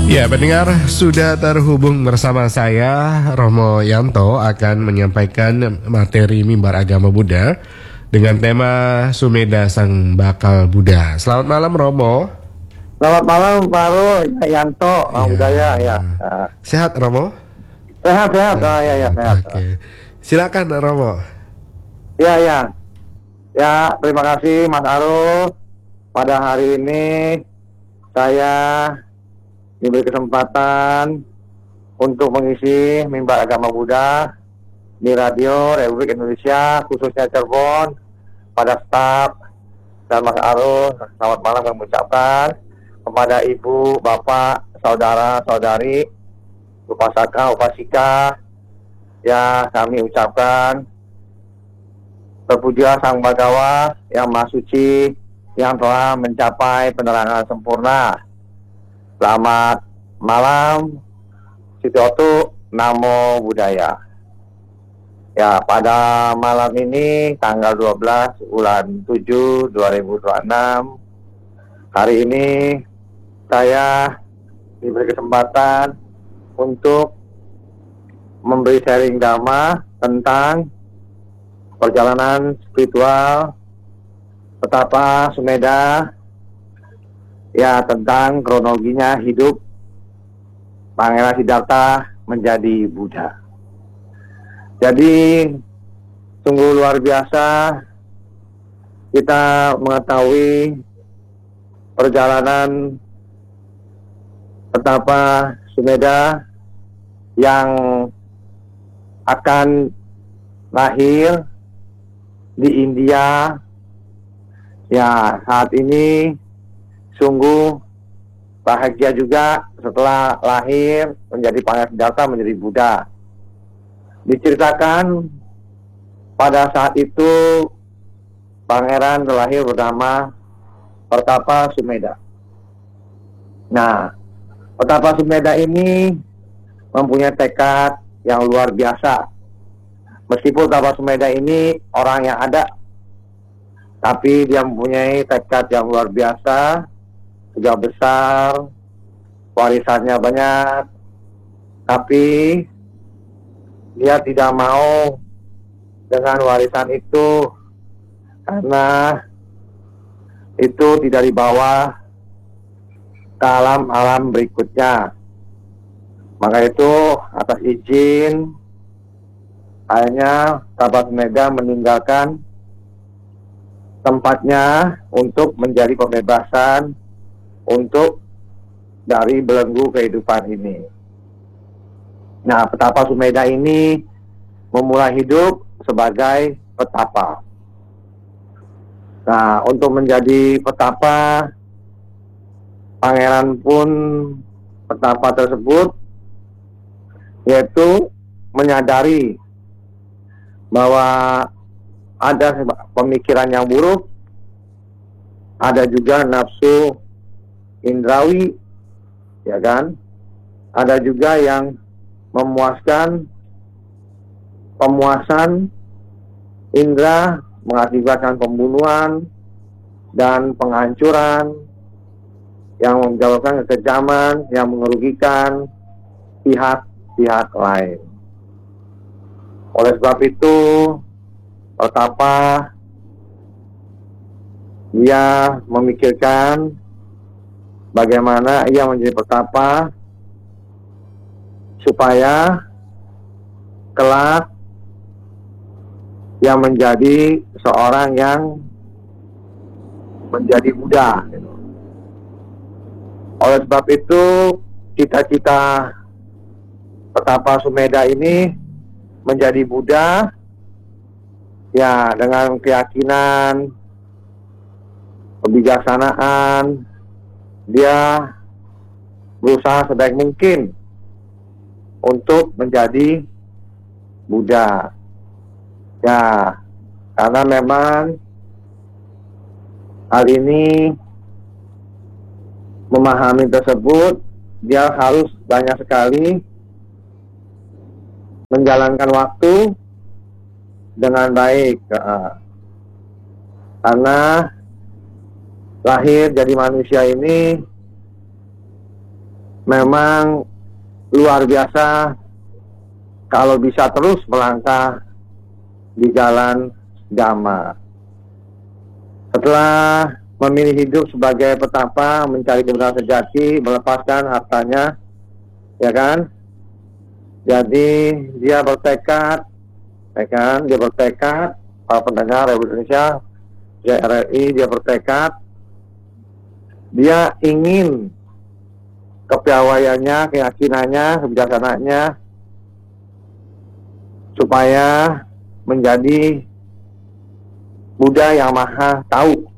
Ya, pendengar sudah terhubung bersama saya, Romo Yanto, akan menyampaikan materi mimbar agama Buddha dengan tema Sumedha Sang Bakal Buddha. Selamat malam, Romo. Selamat malam Pak Yanto, budaya ya. Sehat, Romo? Sehat. Ya, sehat. Oke. Silakan, Romo. Ya. Ya, terima kasih Mas Aru. Pada hari ini saya diberi kesempatan untuk mengisi mimbar agama Buddha di Radio Republik Indonesia, khususnya Cirebon, pada staf dan Mas Aru. Selamat malam kami ucapkan kepada ibu, bapak, saudara, saudari, upasaka, upasika, ya kami ucapkan terpujilah Sang Bhagawa yang Maha Suci yang telah mencapai penerangan sempurna. Selamat malam, Sitiotu, Namo Buddhaya. Ya, pada malam ini tanggal 12 bulan 7 2026, hari ini saya diberi kesempatan untuk memberi sharing dhamma tentang perjalanan spiritual Petapa Sumedha, ya tentang kronologinya hidup Pangeran Siddhartha menjadi Buddha. Jadi sungguh luar biasa kita mengetahui perjalanan Petapa Sumedha yang akan lahir di India. Ya, saat ini sungguh bahagia juga setelah lahir menjadi Pangeran Siddhartha menjadi Buddha. Diceritakan pada saat itu Pangeran terlahir bernama Petapa Sumedha. Nah, Petapa Sumedha ini mempunyai tekad yang luar biasa. Meskipun Petapa Sumedha ini orang yang ada, tapi dia mempunyai tekad yang luar biasa, sudah besar, warisannya banyak, tapi dia tidak mau dengan warisan itu karena itu tidak dibawa ke alam berikutnya. Maka itu atas izin akhirnya Petapa Sumedha meninggalkan tempatnya untuk menjadi pembebasan untuk dari belenggu kehidupan ini. Nah, Petapa Sumedha ini memulai hidup sebagai petapa. Nah, untuk menjadi petapa, pangeran pun petapa tersebut yaitu menyadari bahwa ada pemikiran yang buruk, ada juga nafsu indrawi, ya kan? Ada juga yang pemuasan indra mengakibatkan pembunuhan dan penghancuran yang menyebabkan kekejaman yang merugikan pihak-pihak lain. Oleh sebab itu, Petapa dia memikirkan bagaimana ia menjadi petapa supaya kelak ia menjadi seorang yang menjadi Buddha. Oleh sebab itu, cita-cita Petapa Sumedha ini menjadi Buddha, ya dengan keyakinan, kebijaksanaan, dia berusaha sebaik mungkin untuk menjadi Buddha. Ya, karena memang hal ini memahami tersebut, dia harus banyak sekali menjalankan waktu dengan baik, karena lahir jadi manusia ini memang luar biasa kalau bisa terus melangkah di jalan Dhamma. Setelah memilih hidup sebagai petapa, mencari kebenaran sejati, melepaskan hartanya, ya kan? Jadi dia bertekad, ya kan? Dia bertekad, para pendengar Republik Indonesia, RRI, dia bertekad, dia ingin kepiawaiannya, keyakinannya, kebijaksanaannya supaya menjadi Buddha yang maha tahu.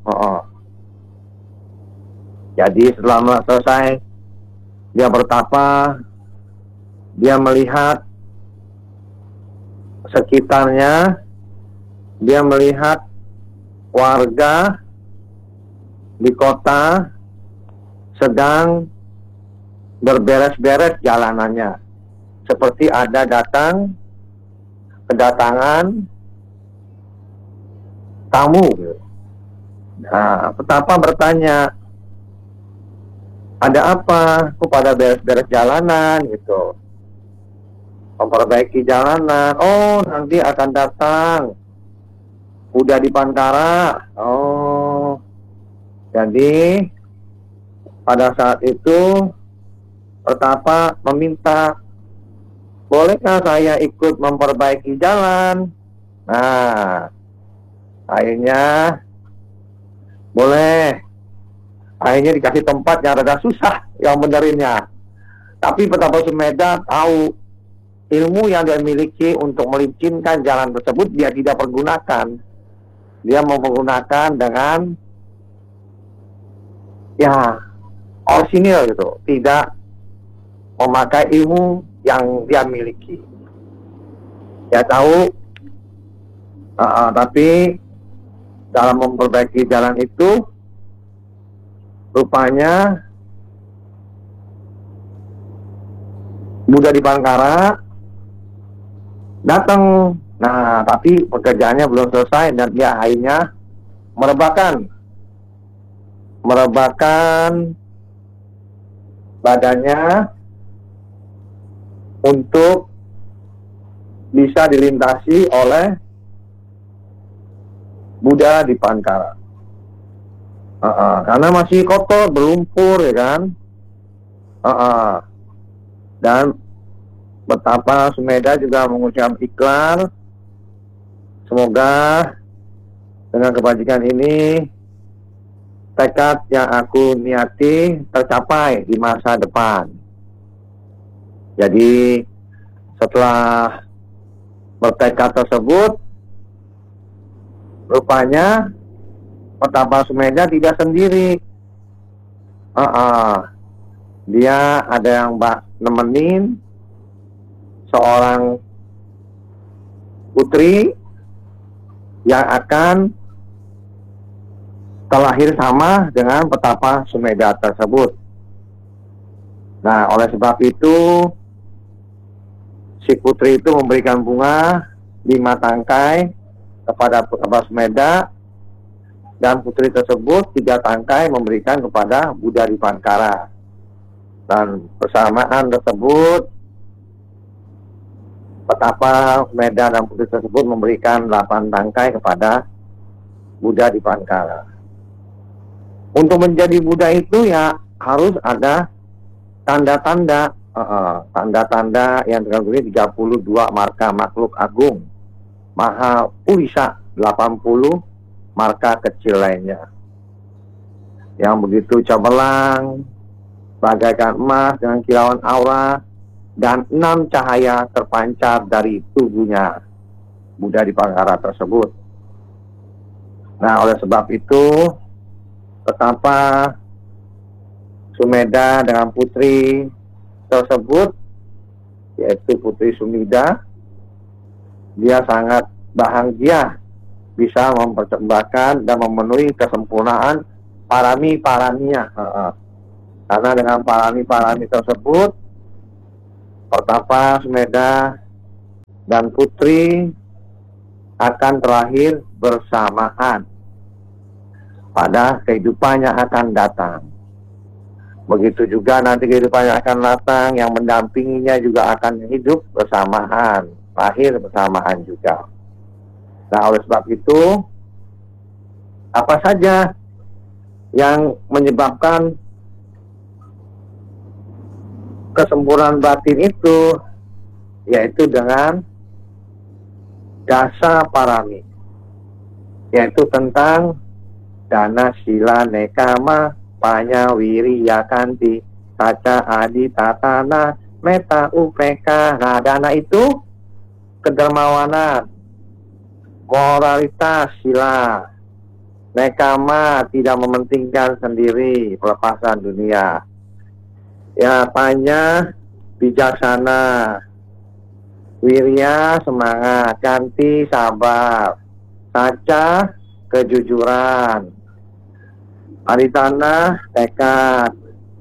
Jadi setelah selesai dia bertapa, dia melihat sekitarnya, dia melihat warga di kota sedang berberes-beres jalanannya, seperti ada kedatangan tamu. Nah, petapa bertanya, ada apa? Kok pada beres-beres jalanan gitu? Memperbaiki jalanan. Oh, nanti akan datang Buddha di Pankara. Oh, jadi pada saat itu petapa meminta, bolehkah saya ikut memperbaiki jalan? Nah, akhirnya boleh. Akhirnya dikasih tempat yang rada susah yang benerinnya. Tapi petapa Sumedha tahu ilmu yang dia miliki untuk melimcinkan jalan tersebut dia tidak pergunakan. Dia menggunakan dengan ya orisinil gitu, tidak memakai ilmu yang dia miliki. Dia tahu, tapi dalam memperbaiki jalan itu rupanya Buddha di Pankara datang. Nah, tapi pekerjaannya belum selesai dan dia akhirnya merebahkan badannya untuk bisa dilintasi oleh Buddha di Pankara. Karena masih kotor, berlumpur, ya kan? Dan betapa Sumedha juga mengucap ikrar, semoga dengan kebajikan ini tekad yang aku niati tercapai di masa depan. Jadi setelah bertekad tersebut, rupanya petapa Sumedha tidak sendiri. Dia ada yang nemenin seorang putri yang akan terlahir sama dengan petapa Sumedha tersebut. Nah, oleh sebab itu si putri itu memberikan bunga 5 tangkai kepada petapa Sumedha, dan putri tersebut 3 tangkai memberikan kepada Buddha di Pankara. Dan persamaan tersebut petapa Sumedha dan putri tersebut memberikan 8 tangkai kepada Buddha di Pankara. Untuk menjadi Buddha itu ya harus ada tanda-tanda, tanda-tanda yang terkandung 32 marka makhluk agung, Maha Purisa 80 marka kecil lainnya, yang begitu cemerlang bagaikan emas dengan kilauan aura, dan 6 cahaya terpancar dari tubuhnya Buddha di Pankara tersebut. Nah, oleh sebab itu betapa Sumedha dengan putri tersebut, yaitu Putri Sumedha, dia sangat bahagia bisa mempersembahkan dan memenuhi kesempurnaan parami-paraminya. Karena dengan parami-parami tersebut, petapa Sumedha dan putri akan terlahir bersamaan pada kehidupan yang akan datang. Begitu juga nanti kehidupannya akan datang, yang mendampinginya juga akan hidup bersamaan, lahir bersamaan juga. Nah, oleh sebab itu, apa saja yang menyebabkan kesempurnaan batin itu, yaitu dengan dasa parami, yaitu tentang dana, sila, nekama, panya, wiriya, kanti, taca, adi, tatana, meta, upeka. Nah, dana itu kedermawanan, moralitas, sila. Nekama, tidak mementingkan sendiri, pelepasan dunia. Ya, panya, bijaksana. Wirya, semangat. Kanti, sabar. Taca, kejujuran. Aritana, tekad.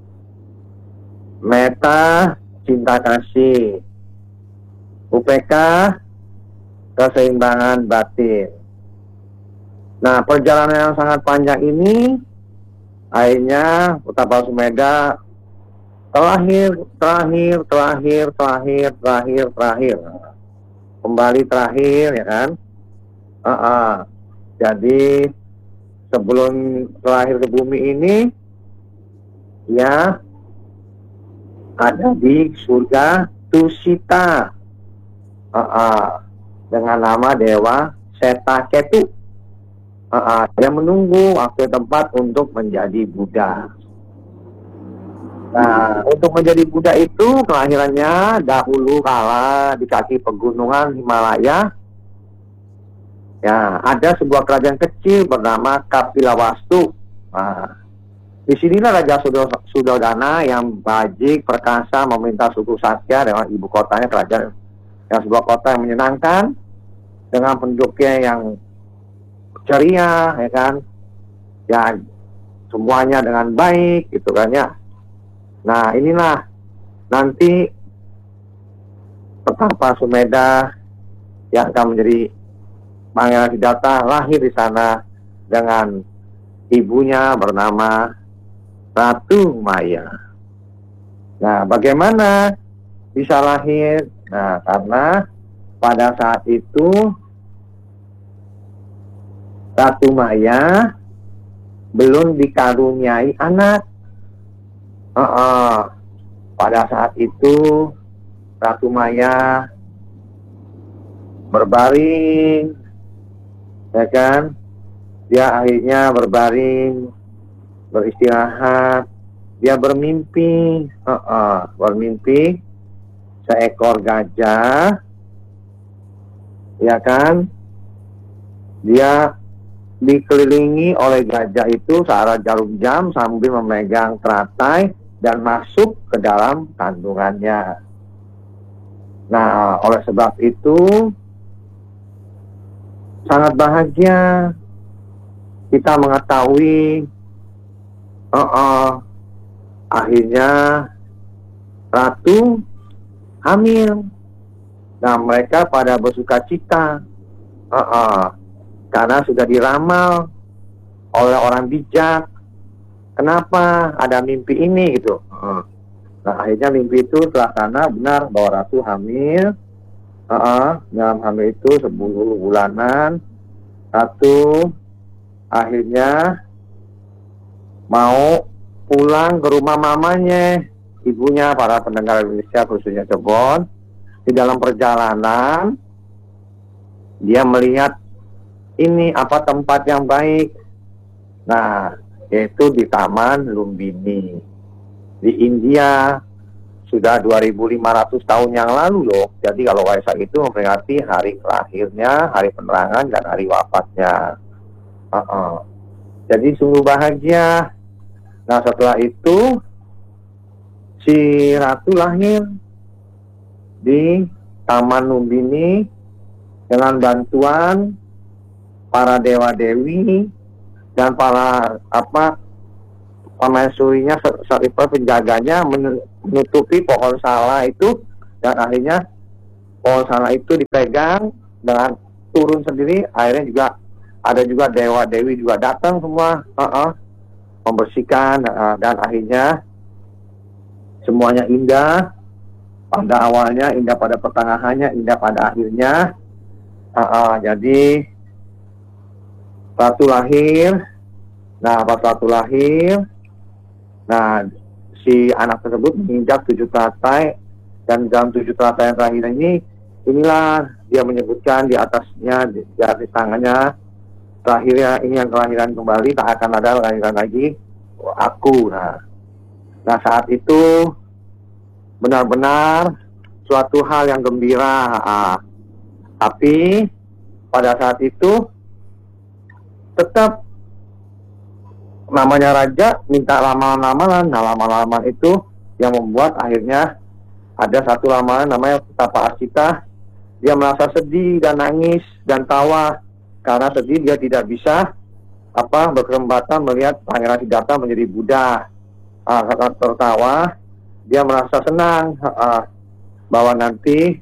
Meta, cinta kasih. UPK, keseimbangan batin. Nah, perjalanan yang sangat panjang ini akhirnya Betapa Sumeda terakhir. Kembali terakhir, ya kan? Jadi sebelum terakhir ke bumi ini, ya ada di surga Tusita, dengan nama Dewa Seta Ketu. Dia menunggu waktu tempat untuk menjadi Buddha. Nah, untuk menjadi Buddha itu kelahirannya dahulu kala di kaki pegunungan Himalaya. Ya, ada sebuah kerajaan kecil bernama Kapilawastu. Nah, disinilah Raja Suddhodana yang bajik, perkasa meminta suku Sakya dengan ibu kotanya kerajaan yang sebuah kota yang menyenangkan dengan penduduknya yang ceria, ya kan? Ya, semuanya dengan baik, gitu kan ya. Nah, inilah nanti Betapa Sumeda yang akan menjadi Pangeran Siddhartha lahir di sana dengan ibunya bernama Ratu Maya. Nah, bagaimana bisa lahir? Nah, karena pada saat itu Ratu Maya belum dikaruniai anak. Pada saat itu Ratu Maya berbaring, ya kan? Dia akhirnya berbaring, beristirahat. Dia bermimpi, bermimpi seekor gajah, ya kan? Dia dikelilingi oleh gajah itu searah jarum jam sambil memegang teratai dan masuk ke dalam kandungannya. Nah, oleh sebab itu sangat bahagia kita mengetahui akhirnya Ratu hamil. Nah, mereka pada bersuka cita karena sudah diramal oleh orang bijak. Kenapa ada mimpi ini gitu. Nah, akhirnya mimpi itu terlaksana benar bahwa Ratu hamil. Dalam hamil itu 10 bulanan. Ratu akhirnya mau pulang ke rumah mamanya, ibunya. Para pendengar Indonesia khususnya Cirebon, di dalam perjalanan dia melihat ini apa tempat yang baik. Nah, yaitu di Taman Lumbini di India. Sudah 2500 tahun yang lalu loh. Jadi kalau Waisak itu memperingati hari lahirnya, hari penerangan, dan hari wafatnya. Jadi sungguh bahagia. Nah, setelah itu si Ratu lahir di Taman Lumbini dengan bantuan para dewa-dewi dan para pemaisurinya, penjaganya menutupi pohon salak itu, dan akhirnya pohon salak itu dipegang dengan turun sendiri. Akhirnya juga ada juga dewa-dewi juga datang semua membersihkan, dan akhirnya semuanya indah pada awalnya, indah pada pertengahannya, indah pada akhirnya. Jadi Ratu lahir. Nah, pas Ratu lahir, nah si anak tersebut menginjak 7 teratai, dan dalam 7 teratai yang terakhir inilah dia menyebutkan di atasnya, di atas tangannya, terakhirnya ini yang kelahiran kembali, tak akan ada kelahiran lagi, aku. Nah saat itu benar-benar suatu hal yang gembira. Tapi pada saat itu tetap namanya raja minta lamaran-lamaran. Nah, lamaran-lamaran itu yang membuat akhirnya ada satu lamaran namanya Petapa Asita. Dia merasa sedih dan nangis dan tawa. Karena sedih dia tidak bisa berkesempatan melihat Pangeran Siddhartha menjadi Buddha. Tertawa, dia merasa senang bahwa nanti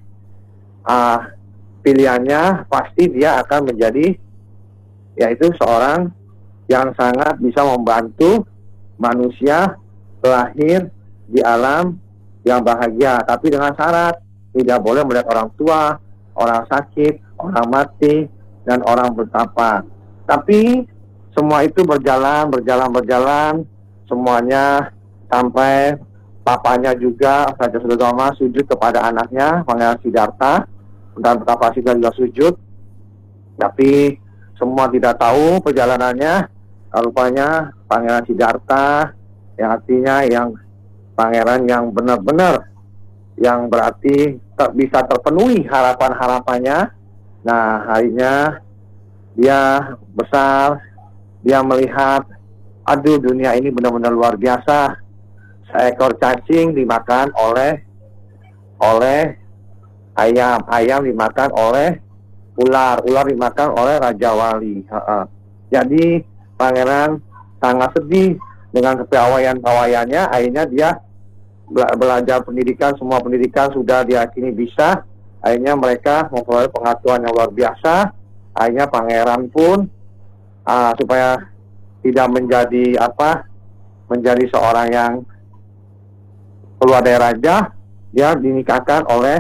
pilihannya pasti dia akan menjadi, yaitu seorang yang sangat bisa membantu manusia lahir di alam yang bahagia, tapi dengan syarat tidak boleh melihat orang tua, orang sakit, orang mati, dan orang bertapa. Tapi semua itu berjalan, semuanya sampai papanya juga, Raja Sudodama, sujud kepada anaknya, Pangeran Siddhartha, dan Petapa Asita juga sujud. Tapi semua tidak tahu perjalanannya. Rupanya Pangeran Siddhartha, yang artinya yang pangeran yang benar-benar, yang berarti bisa terpenuhi harapan-harapannya. Nah, harinya dia besar, dia melihat, aduh dunia ini benar-benar luar biasa. Seekor cacing dimakan oleh ayam, ayam dimakan oleh ular, ular dimakan oleh Raja Wali. Jadi pangeran sangat sedih dengan kepiawaian-pawayannya. Akhirnya dia belajar pendidikan, semua pendidikan sudah diyakini bisa. Akhirnya mereka memperoleh pengetahuan yang luar biasa. Akhirnya pangeran pun supaya tidak menjadi seorang yang keluar dari raja, dia dinikahkan oleh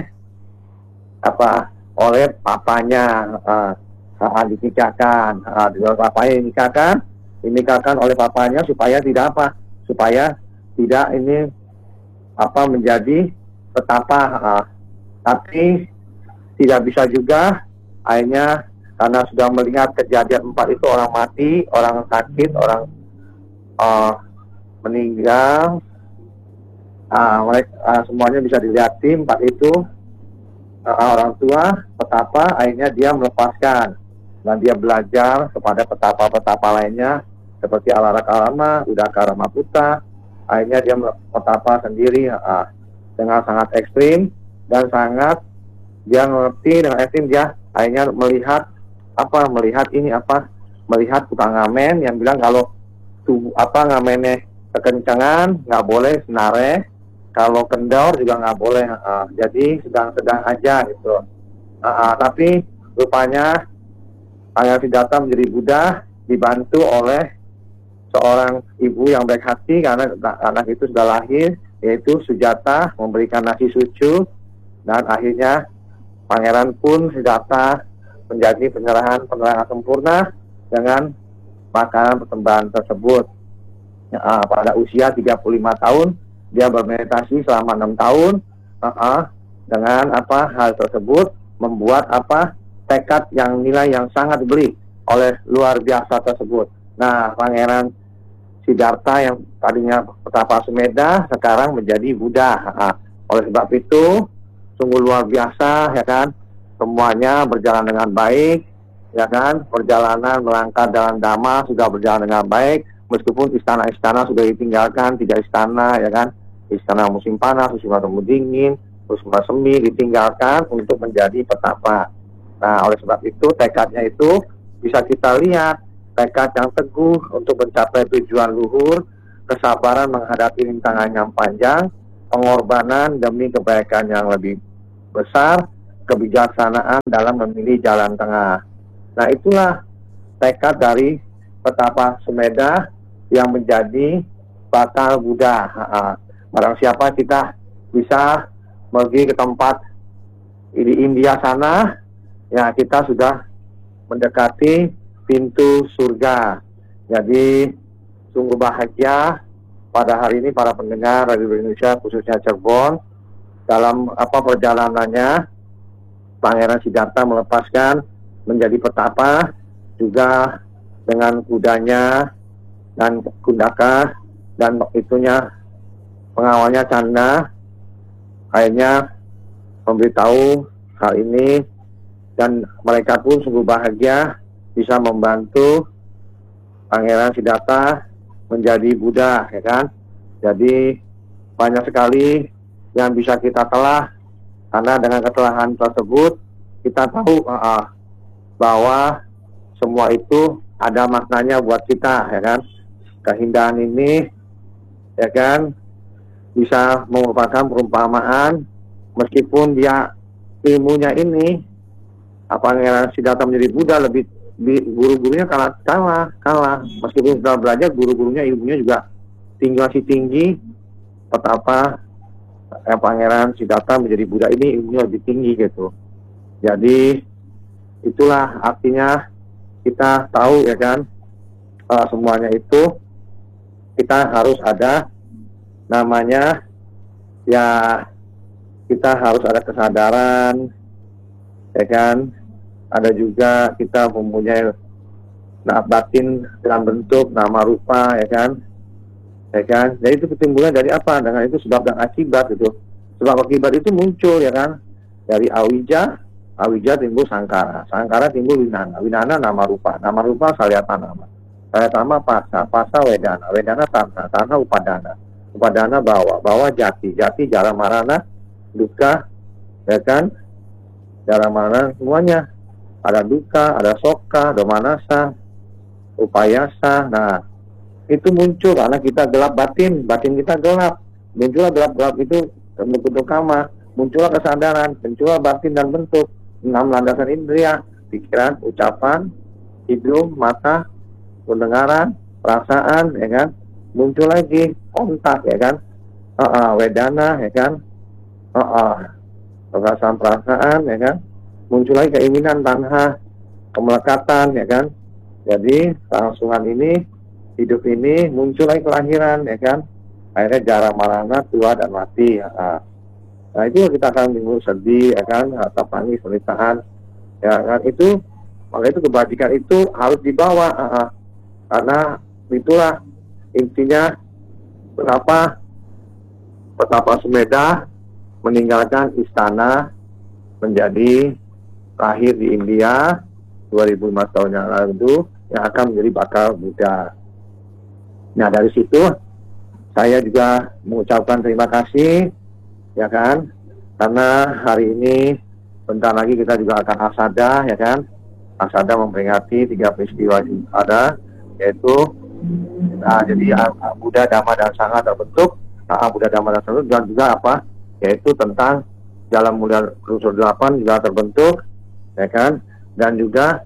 papanya. Dinikahkan oleh papanya supaya tidak menjadi petapa. Tapi tidak bisa juga. Akhirnya karena sudah melihat kejadian 4 itu, orang mati, orang sakit, orang meninggal, semuanya bisa dilihatin 4 itu. Orang tua petapa, akhirnya dia melepaskan dan dia belajar kepada petapa-petapa lainnya seperti Alarakalama, Udakara Maputa. Akhirnya dia petapa sendiri dengan sangat ekstrim, dan sangat dia mengerti dengan ekstrim. Dia akhirnya melihat tukang ngamen yang bilang kalau ngamennya kekencangan nggak boleh senare, kalau kendor juga nggak boleh. Jadi sedang-sedang aja gitu. Tapi rupanya Pangeran Siddhartha menjadi Buddha dibantu oleh seorang ibu yang baik hati, karena anak itu sudah lahir, yaitu Sujata, memberikan nasi susu. Dan akhirnya Pangeran pun Siddhartha menjadi penerangan sempurna dengan makanan persembahan tersebut. Pada usia 35 tahun dia bermeditasi selama 6 tahun. Dengan hal tersebut membuat tekad yang nilai yang sangat diberi oleh luar biasa tersebut. Nah, Pangeran Siddhartha yang tadinya petapa Sumedha sekarang menjadi Buddha. Oleh sebab itu sungguh luar biasa, ya kan? Semuanya berjalan dengan baik, ya kan? Perjalanan melangkah dalam dhamma sudah berjalan dengan baik, meskipun istana-istana sudah ditinggalkan, 3 istana, ya kan? Istana musim panas, musim dingin, musim semi ditinggalkan untuk menjadi petapa. Nah, oleh sebab itu tekadnya itu bisa kita lihat, tekad yang teguh untuk mencapai tujuan luhur, kesabaran menghadapi rintangan yang panjang, pengorbanan demi kebaikan yang lebih besar, kebijaksanaan dalam memilih jalan tengah. Nah, itulah tekad dari petapa Sumedha yang menjadi bakal Buddha. Barang siapa kita bisa pergi ke tempat di India sana, ya kita sudah mendekati pintu surga. Jadi sungguh bahagia pada hari ini para pendengar Radio Indonesia khususnya Cirebon dalam perjalanannya Pangeran Siddhartha melepaskan menjadi petapa juga dengan kudanya dan Kundaka dan itunya pengawalnya Canda akhirnya memberitahu hal ini dan mereka pun sungguh bahagia bisa membantu Pangeran Siddhartha menjadi Buddha, ya kan? Jadi banyak sekali yang bisa kita telah karena dengan ketelahan tersebut kita tahu bahwa semua itu ada maknanya buat kita, ya kan? Keindahan ini, ya kan, bisa merupakan perumpamaan meskipun dia ilmunya ini Pangeran Siddhartha menjadi Buddha lebih guru-gurunya kalah meskipun sudah belajar guru-gurunya ilmunya juga masih tinggi betapa Pangeran Siddhartha menjadi Buddha ini ilmunya lebih tinggi gitu. Jadi itulah artinya kita tahu, ya kan, semuanya itu kita harus ada namanya, ya kita harus ada kesadaran, ya kan, ada juga kita mempunyai batin dalam bentuk nama rupa, ya kan, jadi itu ketimbulan dari apa? Dengan itu sebab dan akibat gitu. Sebab akibat itu muncul, ya kan, dari awija timbul sangkara timbul winana nama rupa Salyatana pasa wedana tanha upadana bawa jati jara marana duka, ya kan, jara marana semuanya ada duka, ada soka, domanasa, upayasa. Nah itu muncul karena kita gelap batin kita gelap, muncullah gelap itu bentuk kama, muncullah kesadaran, muncullah batin dan bentuk 6 landasan indria, pikiran, ucapan, hidung, mata, pendengaran, perasaan, ya kan, muncul lagi kontak, ya kan, wedana, ya kan, perasaan, ya kan, muncul lagi keinginan, tanha, kemelekatan, ya kan. Jadi kelangsungan ini, hidup ini muncul lagi kelahiran, ya kan, akhirnya jara marana, tua dan mati. Nah itu kita akan minggu sedih, ya kan, atau tangis, penderitaan, ya kan, itu maka itu kebajikan itu harus dibawa, karena itulah intinya kenapa Petapa Sumedha meninggalkan istana menjadi lahir di India 2005 tahun yang lalu yang akan menjadi bakal Buddha. Nah dari situ saya juga mengucapkan terima kasih, ya kan, karena hari ini bentar lagi kita juga akan asada, ya kan. Asada memperingati 3 peristiwa ada, yaitu jadi Buddha, Dhamma dan Sangha terbentuk. Buddha, Dhamma dan Sangha dan juga apa, yaitu tentang jalan mulia unsur 8 juga terbentuk, ya kan, dan juga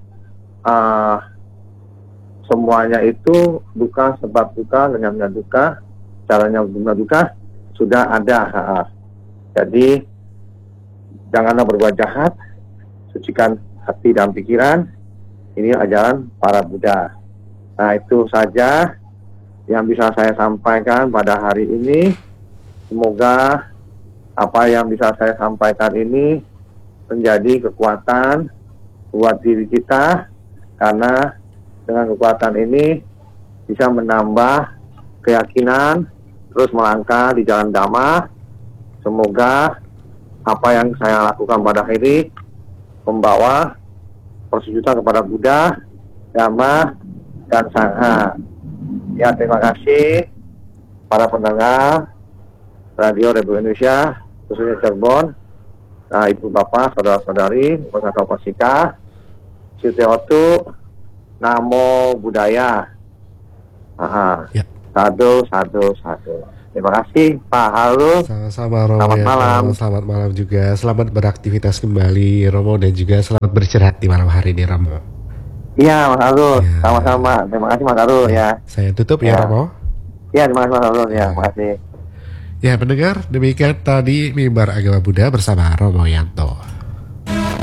semuanya itu duka sebab duka, lenyapnya duka, caranya duka sudah ada. Jadi janganlah berbuat jahat, sucikan hati dan pikiran. Ini ajaran para Buddha. Nah itu saja yang bisa saya sampaikan pada hari ini. Semoga apa yang bisa saya sampaikan ini menjadi kekuatan buat diri kita, karena dengan kekuatan ini bisa menambah keyakinan terus melangkah di jalan Dhamma. Semoga apa yang saya lakukan pada hari ini membawa persujudan kepada Buddha, Dhamma, dan Sangha. Ya, terima kasih para pendengar Radio Republik Indonesia, khususnya Cirebon, Ibu Bapak, Saudara-saudari, Pemirsa Pasika, Siteotu, Namo Buddhaya. Ya. Sadu. Terima kasih Pak Harul. Sama-sama Romo. Selamat malam. Selamat malam juga. Selamat beraktivitas kembali Romo, dan juga selamat beristirahat di malam hari ini Romo. Iya Mas Harul, Ya. sama-sama. Terima kasih Mas Harul ya. Saya tutup ya Romo. Iya terima kasih Mas Harul ya. Terima kasih. Ya pendengar, demikian tadi mimbar agama Buddha bersama Romo Yanto.